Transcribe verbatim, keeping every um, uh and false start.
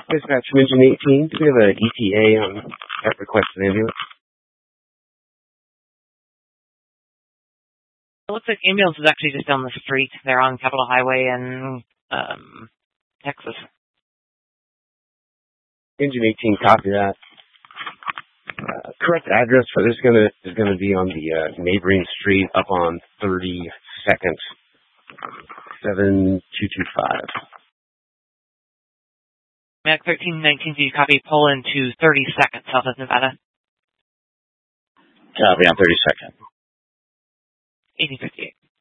Dispatch from Engine eighteen. Do we have an E T A on that requested ambulance? It looks like ambulance is actually just down the street. They're on Capitol Highway in um, Texas. Engine eighteen, copy that. Uh, correct address for this gonna is gonna be on the uh, neighboring street up on thirty-second, seven two two five. Mac thirteen nineteen, do you copy? Pull into thirty-second, South of Nevada. Copy on thirty-second. eighteen fifty-eight.